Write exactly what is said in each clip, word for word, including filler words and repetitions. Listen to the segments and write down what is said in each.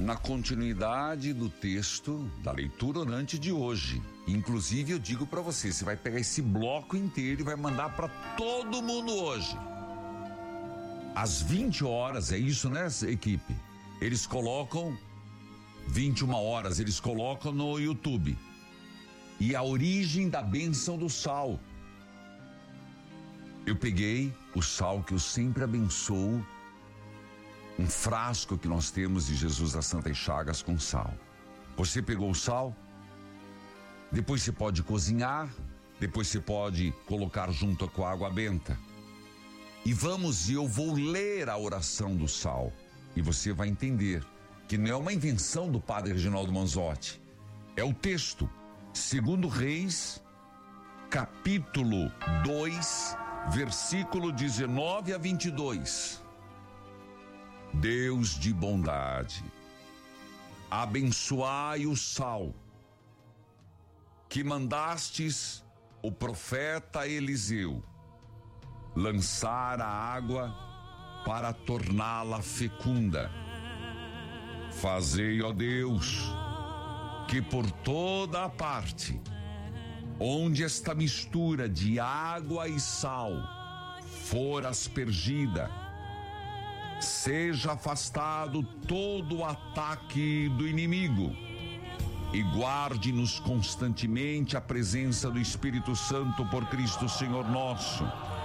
na continuidade do texto da leitura orante de hoje. Inclusive, eu digo para você, você vai pegar esse bloco inteiro e vai mandar para todo mundo hoje. Às vinte horas, é isso, né, equipe? Eles colocam vinte e uma horas, eles colocam no YouTube. E a origem da bênção do sal. Eu peguei o sal que eu sempre abençoo, um frasco que nós temos de Jesus das Santas Chagas com sal. Você pegou o sal, depois você pode cozinhar, depois você pode colocar junto com a água benta. E vamos, e eu vou ler a oração do sal. E você vai entender que não é uma invenção do padre Reginaldo Manzotti. É o texto, segundo Reis, capítulo dois, versículo dezenove a vinte e dois. Deus de bondade, abençoai o sal que mandastes o profeta Eliseu lançar a água para torná-la fecunda. Fazei, ó Deus, que por toda a parte onde esta mistura de água e sal for aspergida, seja afastado todo o ataque do inimigo e guarde-nos constantemente a presença do Espírito Santo por Cristo Senhor nosso.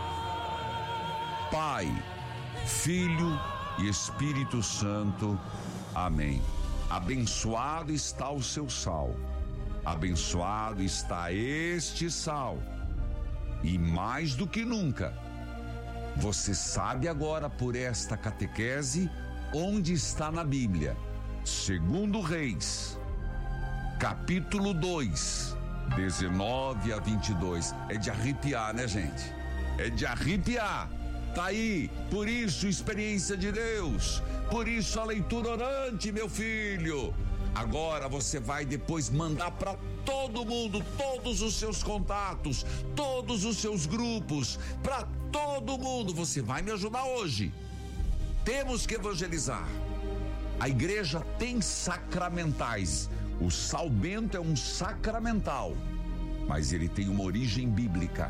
Pai, Filho e Espírito Santo. Amém. Abençoado está o seu sal, abençoado está este sal, e mais do que nunca, você sabe agora por esta catequese onde está na Bíblia. Segundo Reis, capítulo dois, dezenove a vinte e dois. É de arrepiar, né, gente? É de arrepiar. Tá aí, por isso experiência de Deus, por isso a leitura orante, meu filho. Agora você vai depois mandar para todo mundo, todos os seus contatos, todos os seus grupos, para todo mundo. Você vai me ajudar hoje. Temos que evangelizar. A igreja tem sacramentais. O sal bento é um sacramental, mas ele tem uma origem bíblica.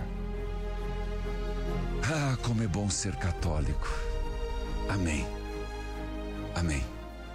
Ah, como é bom ser católico. Amém. Amém.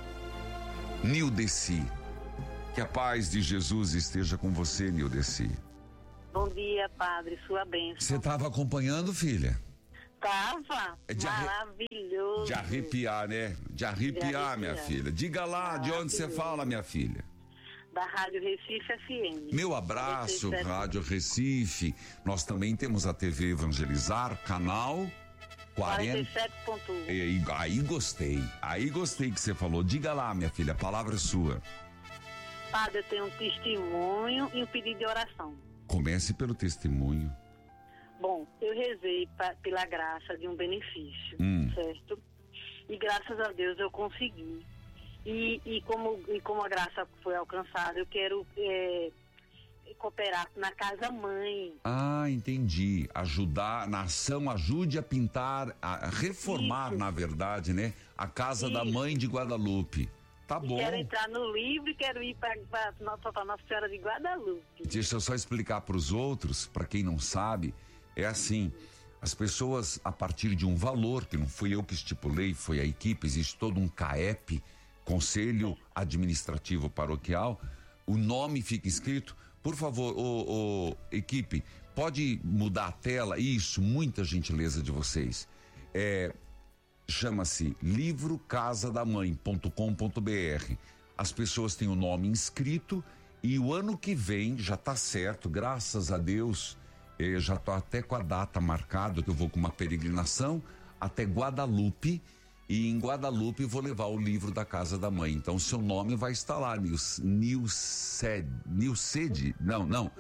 Nildeci, que a paz de Jesus esteja com você, Nildeci. Bom dia, padre, sua bênção. Você estava acompanhando, filha? Tava, é de maravilhoso. De arrepiar, né? De arrepiar, de arrepiar. Minha filha. Diga lá de onde você fala, minha filha. Da Rádio Recife F M. Meu abraço, Rádio Recife. Nós também temos a T V Evangelizar, canal quarenta e sete ponto um. Aí, aí gostei, aí gostei que você falou. Diga lá, minha filha, a palavra é sua. Padre, eu tenho um testemunho e um pedido de oração. Comece pelo testemunho. Bom, eu rezei pra, pela graça de um benefício, hum. certo? E graças a Deus eu consegui. E, e, como, e como a graça foi alcançada, eu quero é, cooperar na Casa Mãe. Ah, entendi. Ajudar, na ação Ajude a Pintar, a reformar, isso. Na verdade, né? A Casa isso. da Mãe de Guadalupe. Tá bom. Quero entrar no livro e quero ir para Nossa Senhora de Guadalupe. Deixa eu só explicar para os outros, para quem não sabe, é assim, as pessoas, a partir de um valor, que não fui eu que estipulei, foi a equipe, existe todo um C A E P, Conselho Administrativo Paroquial, o nome fica escrito. Por favor, ô, ô, equipe, pode mudar a tela? Isso, muita gentileza de vocês. É, chama-se livro casa da mãe ponto com ponto br. As pessoas têm o nome inscrito e o ano que vem já tá certo, graças a Deus, eu já tô até com a data marcada, que eu vou com uma peregrinação até Guadalupe. E em Guadalupe vou levar o livro da Casa da Mãe. Então seu nome vai estar lá, Nilced, Nilced, não, não,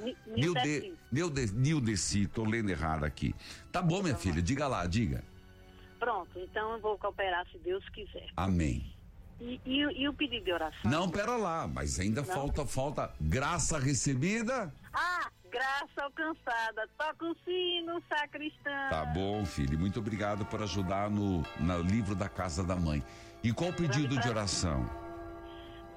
Nildeci, tô lendo errado aqui. Tá bom, minha filha, diga lá, diga. Pronto, então eu vou cooperar se Deus quiser. Amém. E, e, e o pedido de oração? Não, pera lá, mas ainda não. falta, falta graça recebida? Ah, graça alcançada, toca o sino, sacristã. Tá bom, filho, muito obrigado por ajudar no, no livro da Casa da Mãe. E qual o pedido de oração?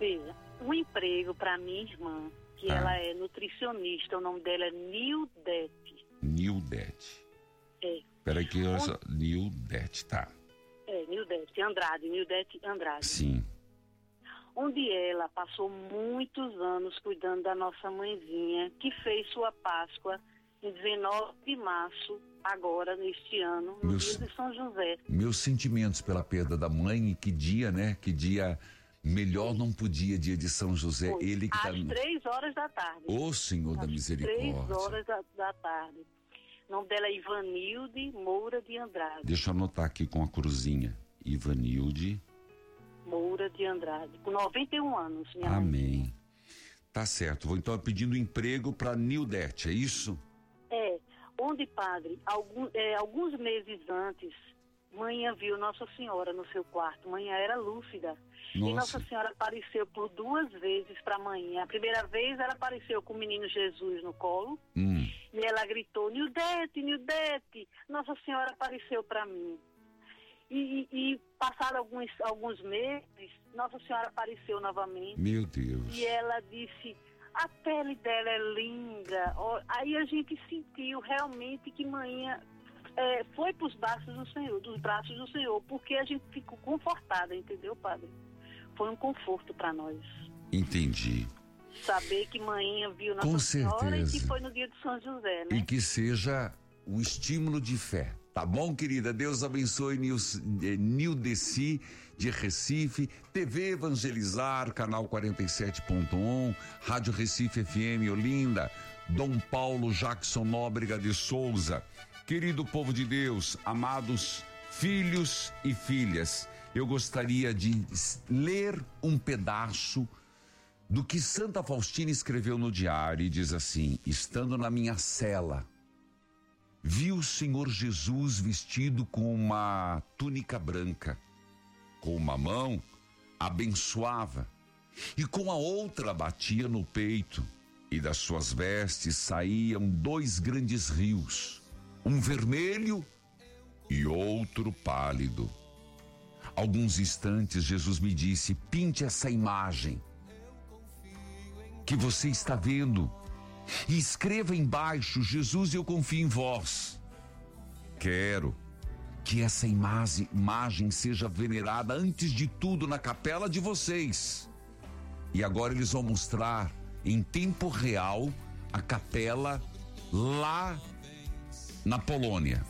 Veja, um emprego para minha irmã, que Ah. ela é nutricionista, o nome dela é Nildete. Nildete. É. Peraí que eu só... Nildete, tá. É, Nildete Andrade, Nildete Andrade. Sim. Onde ela passou muitos anos cuidando da nossa mãezinha, que fez sua Páscoa em dezenove de março, agora, neste ano, no Meus- dia de São José. Meus sentimentos pela perda da mãe, e que dia, né? Que dia melhor não podia, dia de São José. Foi Ele que tá... às três horas da tarde. Ô Senhor da Às misericórdia. Três horas da, da tarde. O nome dela é Ivanilde Moura de Andrade. Deixa eu anotar aqui com a cruzinha. Ivanilde. Moura de Andrade, com noventa e um anos, minha mãe. Amém. Tá certo. Vou então pedindo emprego para Nildete, é isso? É, onde, padre, algum, é, alguns meses antes, manhã viu Nossa Senhora no seu quarto. Manhã era lúcida. E Nossa. Nossa Senhora apareceu por duas vezes para manhã. A primeira vez ela apareceu com o menino Jesus no colo. Hum. E ela gritou, Nildete, Nildete, Nossa Senhora apareceu para mim. E, e, e passaram alguns, alguns meses, Nossa Senhora apareceu novamente. Meu Deus. E ela disse, a pele dela é linda. Ó, aí a gente sentiu realmente que manhã é, foi para os braços do Senhor, dos braços do Senhor, porque a gente ficou confortada, entendeu, padre? Foi um conforto para nós. Entendi. Saber que manhã viu Nossa Com Senhora e certeza. que foi no dia de São José, né? E que seja um estímulo de fé. Tá bom, querida? Deus abençoe Nildeci de Recife, T V Evangelizar, canal quarenta e sete ponto um, Rádio Recife F M Olinda, Dom Paulo Jackson Nóbrega de Souza. Querido povo de Deus, amados filhos e filhas, eu gostaria de ler um pedaço do que Santa Faustina escreveu no diário e diz assim: estando na minha cela, vi o Senhor Jesus vestido com uma túnica branca. Com uma mão abençoava e com a outra batia no peito, e das suas vestes saíam dois grandes rios, um vermelho e outro pálido. Alguns instantes Jesus me disse: pinte essa imagem que você está vendo e escreva embaixo: Jesus, eu confio em vós. Quero que essa imagem, imagem seja venerada antes de tudo na capela de vocês. E agora eles vão mostrar em tempo real a capela lá na Polônia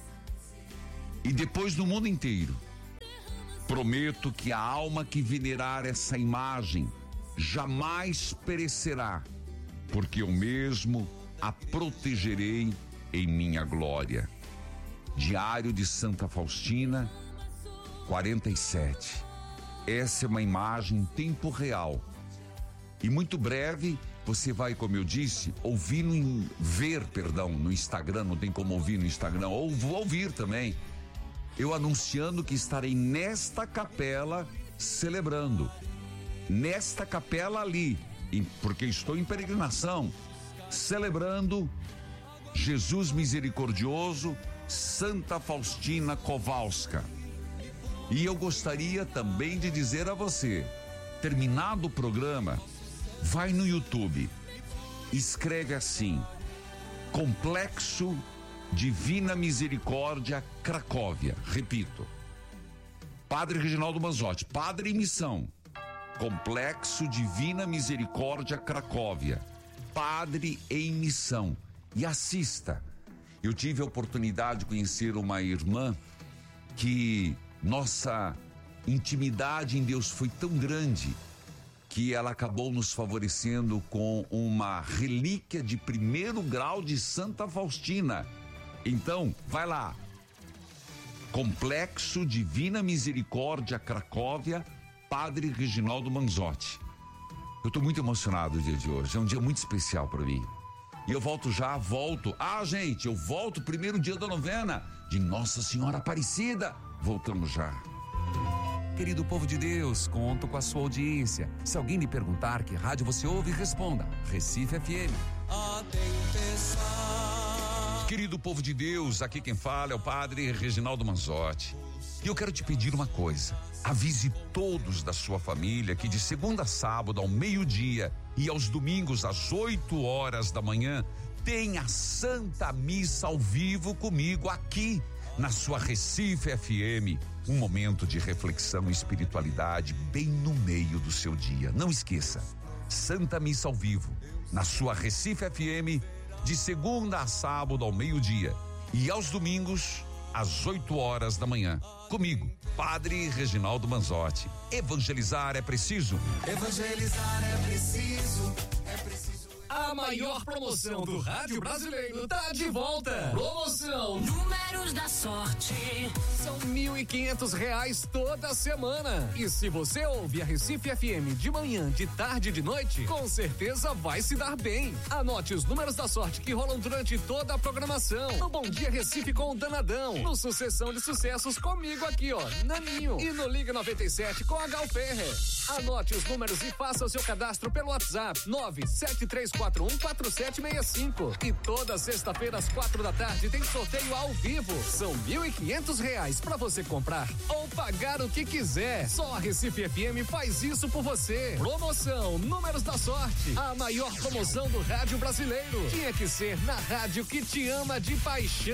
e depois no mundo inteiro. Prometo que a alma que venerar essa imagem jamais perecerá, porque eu mesmo a protegerei em minha glória. Diário de Santa Faustina, quarenta e sete. Essa é uma imagem em tempo real. E muito breve você vai, como eu disse, ouvir no, ver, perdão, no Instagram, não tem como ouvir no Instagram, ou vou ouvir também, eu anunciando que estarei nesta capela celebrando. Nesta capela ali, porque estou em peregrinação, celebrando Jesus misericordioso, Santa Faustina Kowalska. E eu gostaria também de dizer a você, terminado o programa, vai no YouTube, escreve assim: Complexo Divina Misericórdia Cracóvia. Repito, Padre Reginaldo Manzotti, Padre em Missão, Complexo Divina Misericórdia Cracóvia, Padre em Missão, e assista. Eu tive a oportunidade de conhecer uma irmã que nossa intimidade em Deus foi tão grande que ela acabou nos favorecendo com uma relíquia de primeiro grau de Santa Faustina. Então, vai lá. Complexo Divina Misericórdia Cracóvia, Padre Reginaldo Manzotti. Eu estou muito emocionado o dia de hoje, é um dia muito especial para mim. E eu volto já, volto. Ah, gente, eu volto primeiro dia da novena de Nossa Senhora Aparecida. Voltamos já. Querido povo de Deus, conto com a sua audiência. Se alguém lhe perguntar que rádio você ouve, responda: Recife F M. A tempestade Querido povo de Deus, aqui quem fala é o padre Reginaldo Manzotti. E eu quero te pedir uma coisa: avise todos da sua família que de segunda a sábado ao meio-dia e aos domingos às oito horas da manhã tem a Santa Missa ao vivo comigo aqui na sua Recife F M. Um momento de reflexão e espiritualidade bem no meio do seu dia. Não esqueça, Santa Missa ao vivo na sua Recife F M de segunda a sábado ao meio-dia e aos domingos às oito horas da manhã. Comigo, Padre Reginaldo Manzotti. Evangelizar é preciso. Evangelizar é preciso. É preciso. A maior promoção do rádio brasileiro tá de volta. Promoção Números da Sorte. São mil e quinhentos reais toda semana. E se você ouve a Recife F M de manhã, de tarde e de noite, com certeza vai se dar bem. Anote os números da sorte que rolam durante toda a programação. No Bom Dia Recife com o Danadão. No Sucessão de Sucessos comigo aqui, ó, Naninho. E no Liga noventa e sete com a Gal Ferrer. Anote os números e faça o seu cadastro pelo WhatsApp nove sete três quatro um quatro sete seis cinco. E toda sexta-feira às quatro da tarde tem sorteio ao vivo. São mil e quinhentos reais para você comprar ou pagar o que quiser. Só a Recife F M faz isso por você. Promoção Números da Sorte. A maior promoção do rádio brasileiro. Tinha que ser na rádio que te ama de paixão.